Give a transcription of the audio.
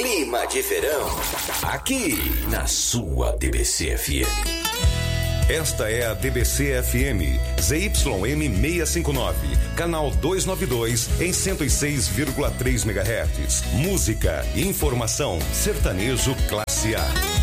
clima de verão, aqui na sua DBC FM. Esta é a DBC FM, ZYM 659, canal 292 em 106,3 MHz. Música e informação, sertanejo classe A.